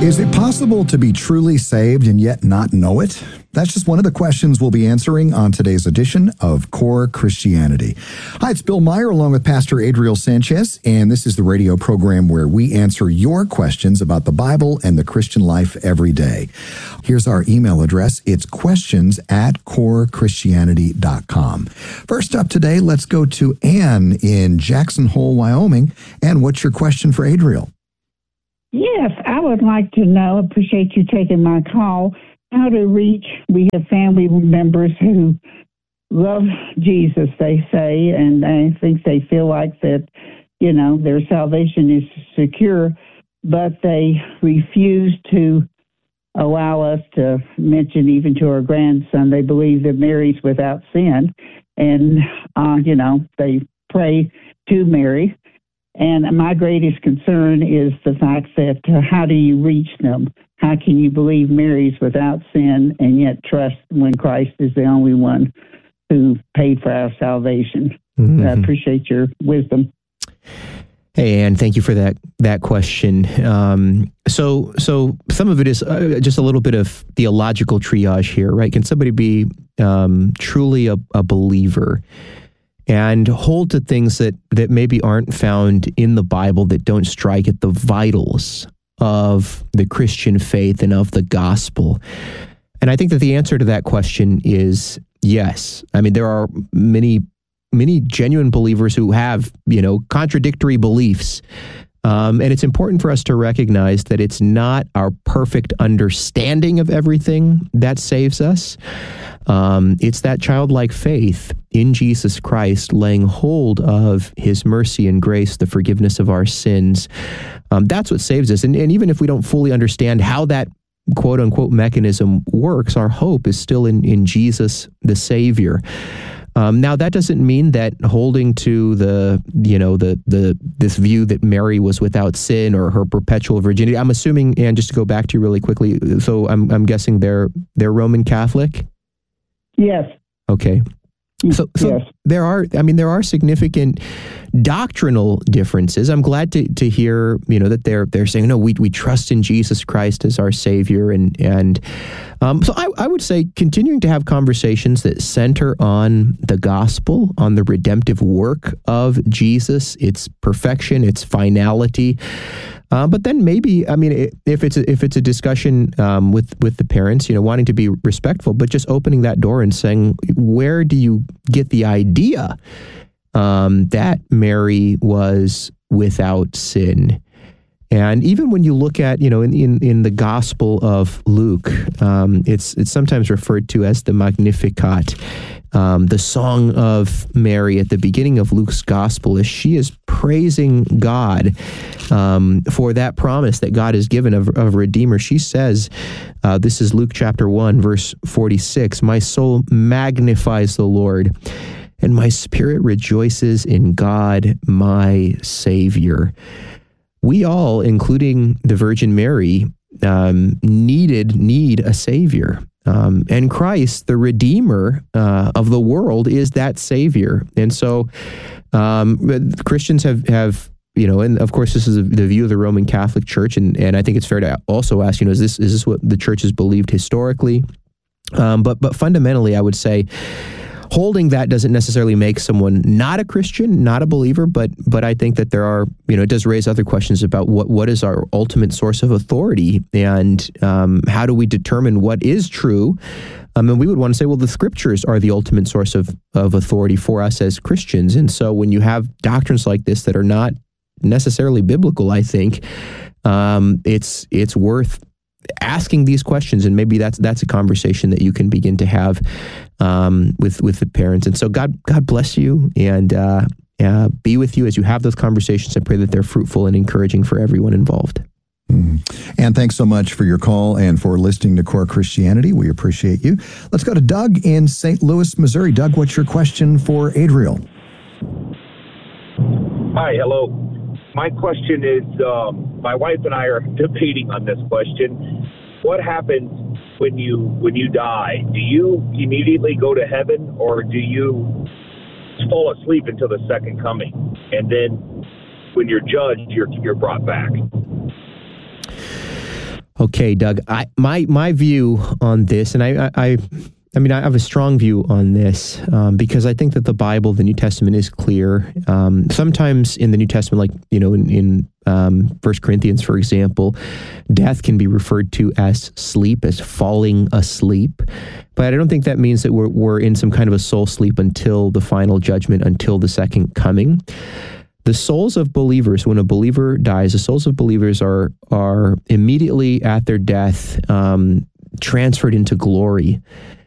Is it possible to be truly saved and yet not know it? That's just one of the questions we'll be answering on today's edition of Core Christianity. Hi, it's Bill Meyer along with Pastor Adriel Sanchez, and this is the radio program where we answer your questions about the Bible and the Christian life every day. Here's our email address. It's questions@corechristianity.com. First up today, let's go to Ann in Jackson Hole, Wyoming. Ann, what's your question for Adriel? Yes, I would like to know, appreciate you taking my call, how to reach, we have family members who love Jesus, they say, and I think they feel like that, you know, their salvation is secure, but they refuse to allow us to mention even to our grandson, they believe that Mary's without sin, and, they pray to Mary. And my greatest concern is the fact that how do you reach them? How can you believe Mary's without sin and yet trust when Christ is the only one who paid for our salvation? Mm-hmm. I appreciate your wisdom. Hey, Ann, thank you for that question. So some of it is just a little bit of theological triage here, right? Can somebody be truly a believer and hold to things that maybe aren't found in the Bible, that don't strike at the vitals of the Christian faith and of the gospel? And I think that the answer to that question is yes. I mean, there are many genuine believers who have, contradictory beliefs. And it's important for us to recognize that it's not our perfect understanding of everything that saves us. It's that childlike faith in Jesus Christ, laying hold of his mercy and grace, the forgiveness of our sins. That's what saves us. And even if we don't fully understand how that quote unquote mechanism works, our hope is still in Jesus, the Savior. Now, that doesn't mean that holding to this view that Mary was without sin or her perpetual virginity. I'm assuming, and just to go back to you really quickly, so I'm guessing they're Roman Catholic? Yes. Okay. So yes. there are significant doctrinal differences. I'm glad to hear, that they're saying, no, we trust in Jesus Christ as our Savior. So I would say continuing to have conversations that center on the gospel, on the redemptive work of Jesus, its perfection, its finality. But then maybe, if it's a discussion with the parents, wanting to be respectful, but just opening that door and saying, where do you get the idea that Mary was without sin? And even when you look at, in the Gospel of Luke, it's sometimes referred to as the Magnificat, the song of Mary at the beginning of Luke's Gospel, as she is praising God for that promise that God has given of a Redeemer. She says, this is Luke chapter 1, verse 46, "My soul magnifies the Lord, and my spirit rejoices in God, my Savior." We all, including the Virgin Mary, need a Savior. And Christ, the Redeemer of the world, is that Savior. And so Christians have and of course this is the view of the Roman Catholic Church, and I think it's fair to also ask, is this what the Church has believed historically? But fundamentally, I would say, holding that doesn't necessarily make someone not a Christian, not a believer, but I think that there are, it does raise other questions about what is our ultimate source of authority, and how do we determine what is true? And we would want to say, well, the Scriptures are the ultimate source of authority for us as Christians. And so when you have doctrines like this that are not necessarily biblical, I think it's worth asking these questions, and maybe that's a conversation that you can begin to have with the parents. And so God bless you, and be with you as you have those conversations. I pray that they're fruitful and encouraging for everyone involved. And thanks so much for your call and for listening to Core Christianity. We appreciate you. Let's go to Doug in St. Louis, Missouri. Doug, what's your question for Adriel? Hi, hello. My question is, my wife and I are debating on this question. What happens when you die? Do you immediately go to heaven, or do you fall asleep until the second coming, and then when you're judged, you're brought back? Okay, Doug. My view on this, and I have a strong view on this because I think that the Bible, the New Testament, is clear. Sometimes in the New Testament, like in 1 Corinthians, for example, death can be referred to as sleep, as falling asleep. But I don't think that means that we're in some kind of a soul sleep until the final judgment, until the second coming. The souls of believers, when a believer dies, the souls of believers are immediately at their death transferred into glory.